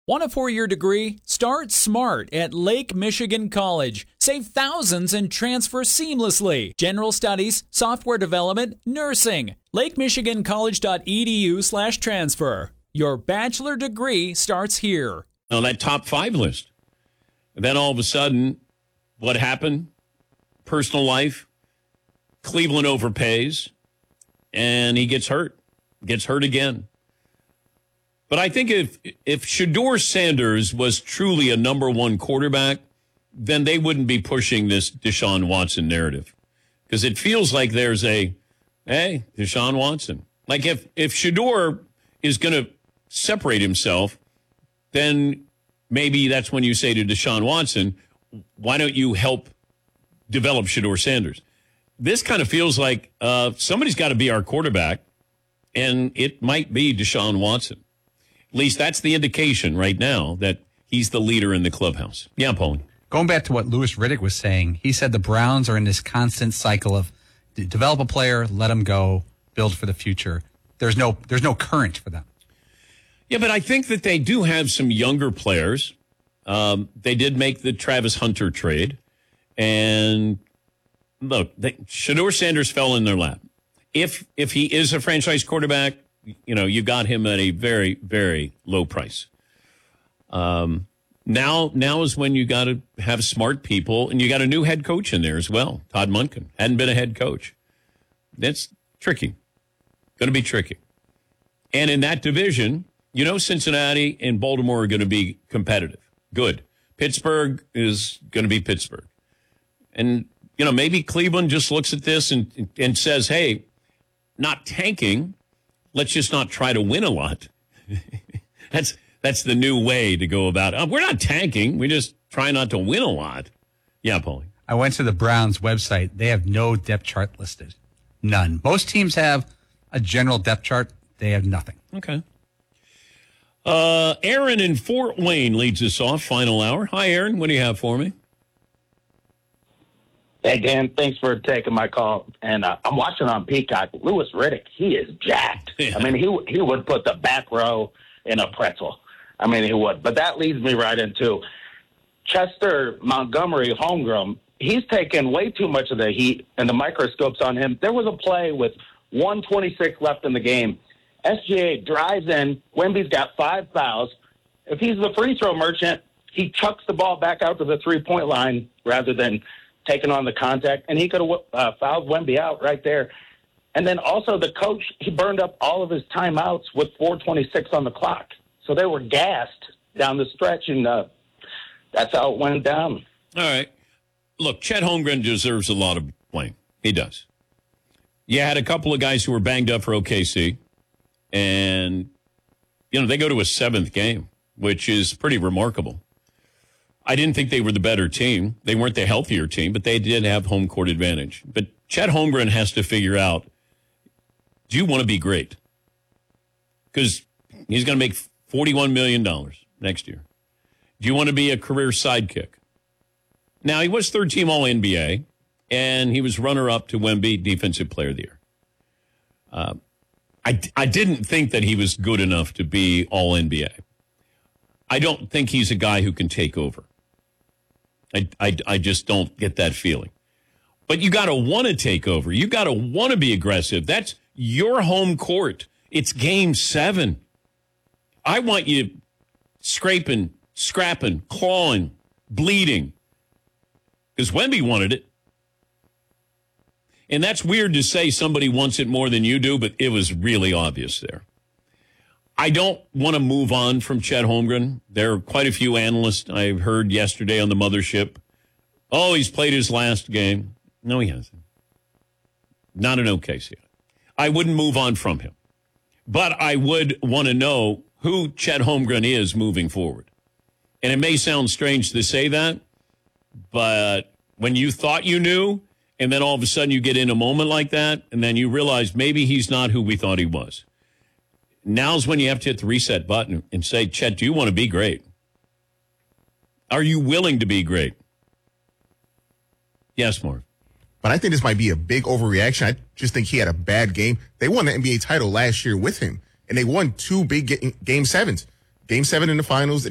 Want a 4-year degree? Start smart at Lake Michigan College. Save thousands and transfer seamlessly. General studies, software development, nursing. LakeMichiganCollege.edu/transfer. Your bachelor degree starts here. On that top 5 list. Then all of a sudden, what happened? Personal life. Cleveland overpays. And he gets hurt. Gets hurt again. But I think if Shedeur Sanders was truly a number 1 quarterback, then they wouldn't be pushing this Deshaun Watson narrative. Because it feels like there's hey, Deshaun Watson. Like if Shedeur is going to separate himself, then maybe that's when you say to Deshaun Watson, why don't you help develop Shedeur Sanders? This kind of feels like somebody's got to be our quarterback, and it might be Deshaun Watson. At least that's the indication right now that he's the leader in the clubhouse. Yeah, Paul. Going back to what Louis Riddick was saying, he said the Browns are in this constant cycle of develop a player, let him go, build for the future. There's no current for them. Yeah, but I think that they do have some younger players. They did make the Travis Hunter trade. And look, Shedeur Sanders fell in their lap. If he is a franchise quarterback, you got him at a very, very low price. Now is when you got to have smart people, and you got a new head coach in there as well. Todd Monken hadn't been a head coach. That's tricky. Going to be tricky. And in that division, Cincinnati and Baltimore are going to be competitive. Good. Pittsburgh is going to be Pittsburgh. And, maybe Cleveland just looks at this and says, hey, not tanking. Let's just not try to win a lot. That's the new way to go about it. We're not tanking. We just try not to win a lot. Yeah, Paulie. I went to the Browns website. They have no depth chart listed. None. Most teams have a general depth chart. They have nothing. Okay. Aaron in Fort Wayne leads us off. Final hour. Hi, Aaron. What do you have for me? Hey, Dan, thanks for taking my call. And I'm watching on Peacock. Louis Riddick, he is jacked. Yeah. I mean, he would put the back row in a pretzel. I mean, he would. But that leads me right into Chester Montgomery Holmgren. He's taken way too much of the heat and the microscopes on him. There was a play with 1:26 left in the game. SGA drives in. Wemby's got 5 fouls. If he's the free throw merchant, he chucks the ball back out to the three-point line rather than taking on the contact, and he could have fouled Wemby out right there. And then also the coach, he burned up all of his timeouts with 4:26 on the clock. So they were gassed down the stretch, and that's how it went down. All right. Look, Chet Holmgren deserves a lot of blame. He does. You had a couple of guys who were banged up for OKC, and, they go to a 7th game, which is pretty remarkable. I didn't think they were the better team. They weren't the healthier team, but they did have home court advantage. But Chet Holmgren has to figure out, do you want to be great? Because he's going to make $41 million next year. Do you want to be a career sidekick? Now, he was 3rd-team All-NBA, and he was runner-up to Wemby Defensive Player of the Year. I didn't think that he was good enough to be All-NBA. I don't think he's a guy who can take over. I just don't get that feeling. But you got to want to take over. You got to want to be aggressive. That's your home court. It's Game 7. I want you scraping, scrapping, clawing, bleeding. Because Wemby wanted it. And that's weird to say somebody wants it more than you do, but it was really obvious there. I don't want to move on from Chet Holmgren. There are quite a few analysts I heard yesterday on the mothership. Oh, he's played his last game. No, he hasn't. Not an OKC. I wouldn't move on from him. But I would want to know who Chet Holmgren is moving forward. And it may sound strange to say that, but when you thought you knew, and then all of a sudden you get in a moment like that, and then you realize maybe he's not who we thought he was. Now's when you have to hit the reset button and say, Chet, do you want to be great? Are you willing to be great? Yes, Marv. But I think this might be a big overreaction. I just think he had a bad game. They won the NBA title last year with him, and they won 2 big Game 7s. Game 7 in the finals,